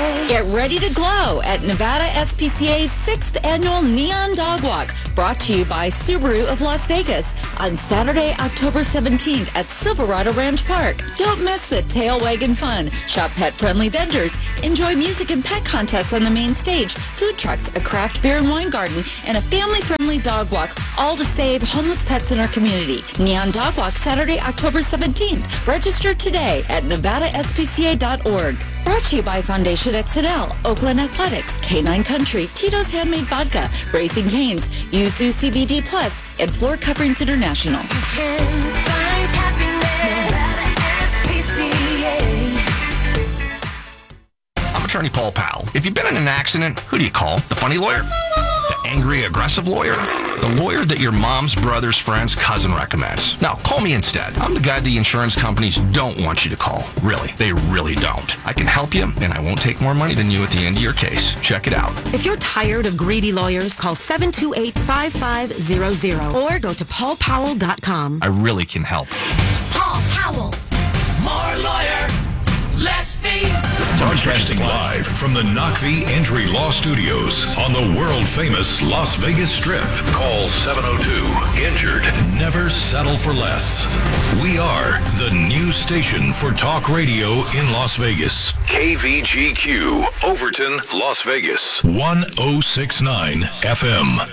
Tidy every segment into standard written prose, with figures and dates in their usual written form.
Get ready to glow at Nevada SPCA's 6th Annual Neon Dog Walk, brought to you by Subaru of Las Vegas on Saturday, October 17th at Silverado Ranch Park. Don't miss the tail wagging fun. Shop pet-friendly vendors. Enjoy music and pet contests on the main stage, food trucks, a craft beer and wine garden, and a family-friendly dog walk, all to save homeless pets in our community. Neon Dog Walk, Saturday, October 17th. Register today at nevadaspca.org. Brought to you by Foundation XNL, Oakland Athletics, K9 Country, Tito's Handmade Vodka, Racing Canes, Yuzu CBD Plus, and Floor Coverings International. You can find happiness at SPCA. I'm attorney Paul Powell. If you've been in an accident, who do you call? The funny lawyer? The angry, aggressive lawyer? The lawyer that your mom's brother's friend's cousin recommends. Now, call me instead. I'm the guy the insurance companies don't want you to call. Really, they really don't. I can help you, and I won't take more money than you at the end of your case. Check it out. If you're tired of greedy lawyers, call 728-5500 or go to paulpowell.com. I really can help. Paul Powell. More lawyer, less fee. Broadcasting live from the Knockvie Injury Law Studios on the world-famous Las Vegas Strip. Call 702-INJURED. Never settle for less. We are the new station for talk radio in Las Vegas. KVGQ, Overton, Las Vegas. 1069 FM.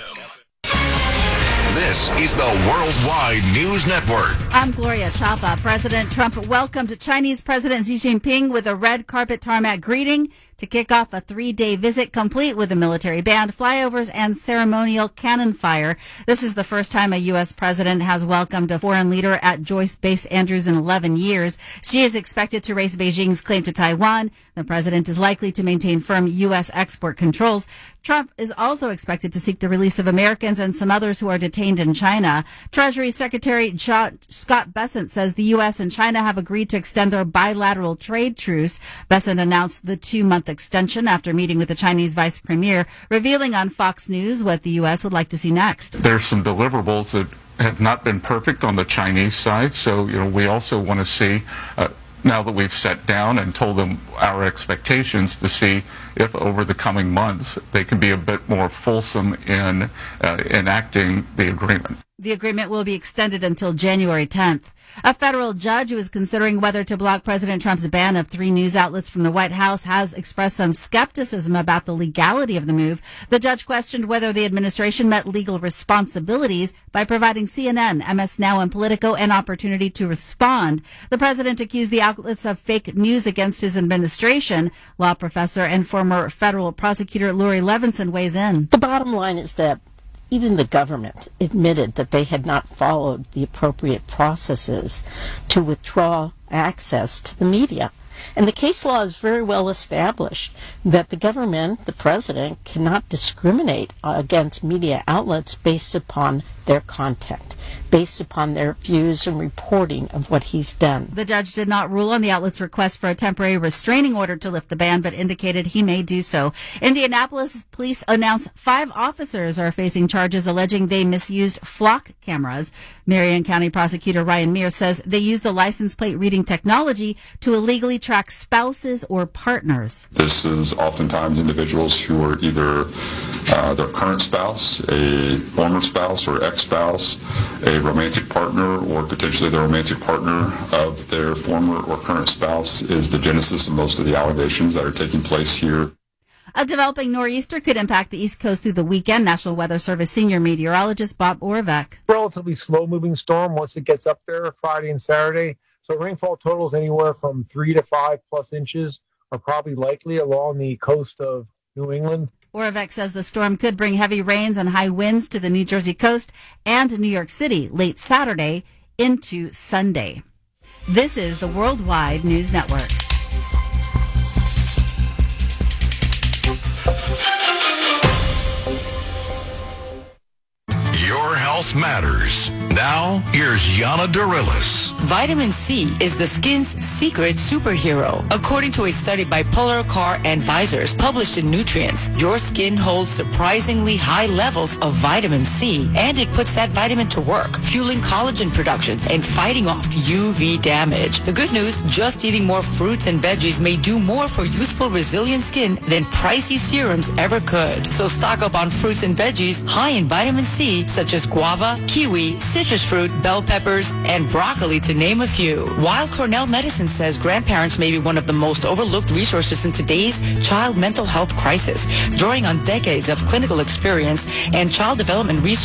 This is the Worldwide News Network. I'm Gloria Chapa. President Trump welcomed Chinese President Xi Jinping with a red carpet tarmac greeting to kick off a 3-day visit complete with a military band, flyovers, and ceremonial cannon fire. This is the first time a U.S. president has welcomed a foreign leader at Joyce Base Andrews in 11 years. Xi is expected to raise Beijing's claim to Taiwan. The president is likely to maintain firm U.S. export controls. Trump is also expected to seek the release of Americans and some others who are detained in China. Treasury Secretary Scott Bessent says the U.S. and China have agreed to extend their bilateral trade truce. Bessent announced the 2-month extension after meeting with the Chinese vice premier, revealing on Fox News what the U.S. would like to see next. There's some deliverables that have not been perfect on the Chinese side, so we also want to see, now that we've sat down and told them our expectations, to see if over the coming months they can be a bit more fulsome in enacting the agreement. The agreement will be extended until January 10th. A federal judge who is considering whether to block President Trump's ban of 3 news outlets from the White House has expressed some skepticism about the legality of the move. The judge questioned whether the administration met legal responsibilities by providing CNN, MS Now, and Politico an opportunity to respond. The president accused the outlets of fake news against his administration. Law professor and former federal prosecutor Lori Levinson weighs in. The bottom line is that even the government admitted that they had not followed the appropriate processes to withdraw access to the media. And the case law is very well established that the government, the president, cannot discriminate against media outlets based upon their content, based upon their views and reporting of what he's done. The judge did not rule on the outlet's request for a temporary restraining order to lift the ban, but indicated he may do so. Indianapolis police announced 5 officers are facing charges alleging they misused flock cameras. Marion County prosecutor Ryan Mears says they used the license plate reading technology to illegally track spouses or partners. This is oftentimes individuals who are either their current spouse, a former spouse or ex-spouse, a romantic partner, or potentially the romantic partner of their former or current spouse is the genesis of most of the allegations that are taking place here. A developing nor'easter could impact the East Coast through the weekend. National Weather Service senior meteorologist Bob Orvek. Relatively slow-moving storm once it gets up there Friday and Saturday. So rainfall totals anywhere from 3 to 5 plus inches are probably likely along the coast of New England. Orvek says the storm could bring heavy rains and high winds to the New Jersey coast and New York City late Saturday into Sunday. This is the Worldwide News Network. Your health matters. Now, here's Yana Darilis. Vitamin C is the skin's secret superhero. According to a study by Polar Car Advisors published in Nutrients, your skin holds surprisingly high levels of vitamin C, and it puts that vitamin to work, fueling collagen production and fighting off UV damage. The good news, just eating more fruits and veggies may do more for youthful, resilient skin than pricey serums ever could. So stock up on fruits and veggies high in vitamin C, such as guava, kiwi, citrus fruit, bell peppers, and broccoli, to name a few. While Cornell Medicine says grandparents may be one of the most overlooked resources in today's child mental health crisis, drawing on decades of clinical experience and child development research